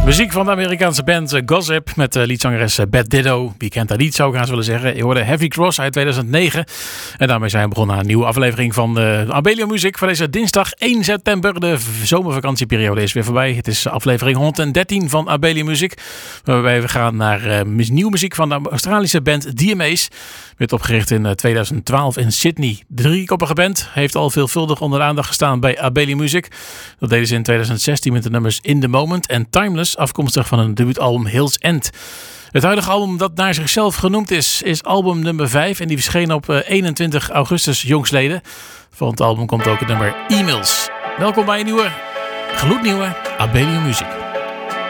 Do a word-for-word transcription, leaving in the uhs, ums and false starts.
Muziek van de Amerikaanse band uh, Gossip met uh, liedzangeres uh, Beth Ditto. Wie kent dat niet, zou ik haast willen zeggen. Je hoorde Heavy Cross uit tweeduizend negen. En daarmee zijn we begonnen aan een nieuwe aflevering van uh, Abelio Music voor deze dinsdag één september. De zomervakantieperiode is weer voorbij. Het is aflevering honderddertien van Abelio Music. Waarbij we gaan naar uh, nieuwe muziek van de Australische band D M A's. Werd opgericht in uh, tweeduizend twaalf in Sydney. De driekoppige band heeft al veelvuldig onder de aandacht gestaan bij Abelio Music. Dat deden ze in tweeduizend zestien met de nummers In The Moment en Timeless, afkomstig van een debuutalbum Hills End. Het huidige album dat naar zichzelf genoemd is, is album nummer vijf en die verscheen op uh, eenentwintig augustus jongstleden. Van het album komt ook het nummer E-Mails. Welkom bij een nieuwe, gloednieuwe Abelio Music.